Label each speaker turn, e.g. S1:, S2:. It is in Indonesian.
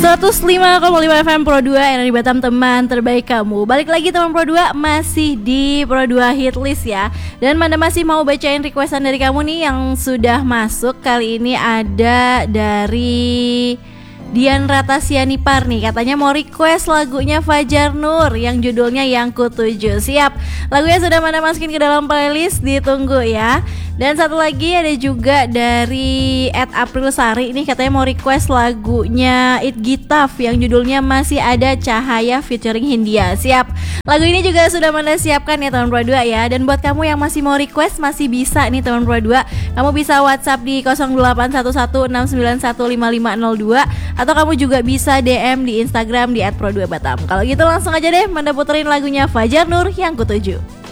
S1: 105,5 FM Pro 2 Energi Batam, teman terbaik kamu. Balik lagi teman Pro 2, masih di Pro 2 Hit List ya. Dan Manda masih mau bacain requestan dari kamu nih yang sudah masuk. Kali ini ada dari Dian Ratasianipar nih, katanya mau request lagunya Fajar Nur yang judulnya Yang Kutuju. Siap, lagunya sudah Manda masukin ke dalam playlist, ditunggu ya. Dan satu lagi ada juga dari @aprilsari ini, katanya mau request lagunya It Gitaf yang judulnya Masih Ada Cahaya featuring Hindia. Siap, lagu ini juga sudah Manda siapkan ya teman Pro 2 ya. Dan buat kamu yang masih mau request, masih bisa nih teman Pro 2. Kamu bisa WhatsApp di 081169155502 atau kamu juga bisa DM di Instagram di @pro2batam. Kalau gitu langsung aja deh Manda puterin lagunya Fajar Nur Yang Kutuju.